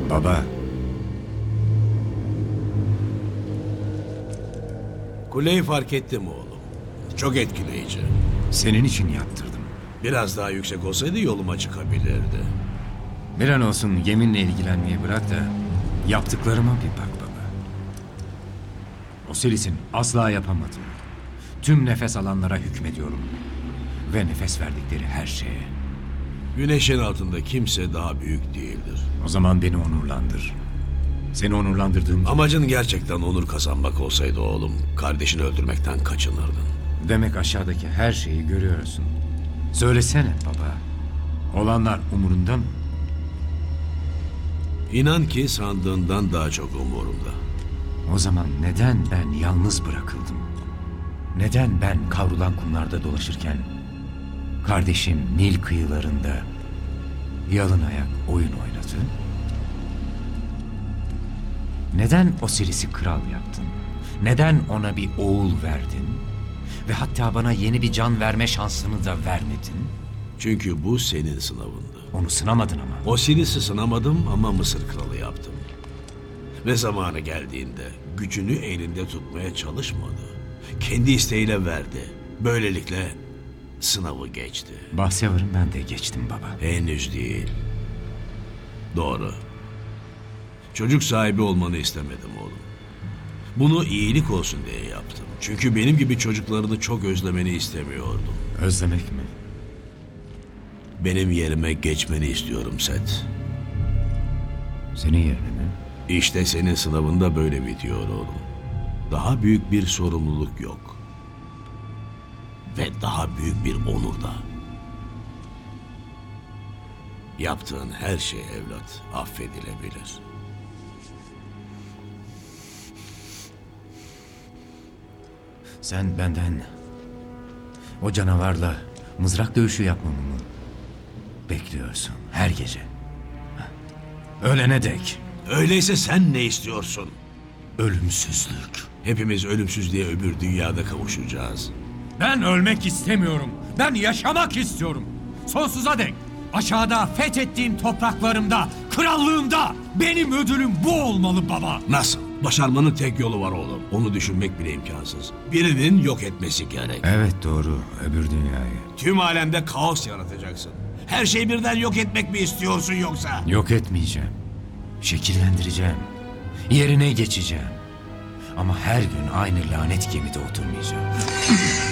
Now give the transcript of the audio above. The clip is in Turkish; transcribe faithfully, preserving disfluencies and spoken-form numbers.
Baba, Kuleyi fark ettim oğlum. Çok etkileyici. senin için yaptırdım. Biraz daha yüksek olsaydı yoluma çıkabilirdi. Bir an olsun yeminle ilgilenmeyi bırak da yaptıklarıma bir bak baba. Osiris'in asla yapamadım. Tüm nefes alanlara hükmediyorum. Ve nefes verdikleri her şeye. Güneşin altında kimse daha büyük değildir. O zaman beni onurlandır. Seni onurlandırdığım gibi. Amacın gerçekten onur kazanmak olsaydı oğlum, kardeşini öldürmekten kaçınırdın. Demek aşağıdaki her şeyi görüyorsun. Söylesene baba. Olanlar umurunda mı? İnan ki sandığından daha çok umurumda. O zaman neden ben yalnız bırakıldım? Neden ben kavrulan kumlarda dolaşırken kardeşim Nil kıyılarında yalın ayak oyun oynadı? Neden Osiris'i kral yaptın? Neden ona bir oğul verdin? Ve hatta bana yeni bir can verme şansını da vermedin? Çünkü bu senin sınavındı. Onu sınamadın ama. Osiris'i sınamadım ama Mısır kralı yaptım. Ve zamanı geldiğinde gücünü elinde tutmaya çalışmadı. Kendi isteğiyle verdi. Böylelikle sınavı geçti. Bahse varın ben de geçtim baba. Henüz değil. Doğru. Çocuk sahibi olmanı istemedim oğlum. Bunu iyilik olsun diye yaptım. Çünkü benim gibi çocuklarını çok özlemeni istemiyordum. Özlemek mi? Benim yerime geçmeni istiyorum Set. Senin yerine mi? İşte senin sınavında böyle bitiyor oğlum. Daha büyük bir sorumluluk yok. Ve daha büyük bir onur da. Yaptığın her şey evlat affedilebilir. Sen benden o canavarla mızrak dövüşü yapmamı mı bekliyorsun her gece? Ölene dek. Öyleyse sen ne istiyorsun? Ölümsüzlük. Hepimiz ölümsüzlüğe öbür dünyada kavuşacağız. Ben ölmek istemiyorum. Ben yaşamak istiyorum. Sonsuza dek. Aşağıda fethettiğim topraklarımda, krallığımda benim ödülüm bu olmalı baba. Nasıl? Başarmanın tek yolu var oğlum. Onu düşünmek bile imkansız. Birinin yok etmesi gerek. Evet doğru. Öbür dünyayı. Tüm alemde kaos yaratacaksın. Her şeyi birden yok etmek mi istiyorsun yoksa? Yok etmeyeceğim. Şekillendireceğim. Yerine geçeceğim. Ama her gün aynı lanet gemide oturmayacağım.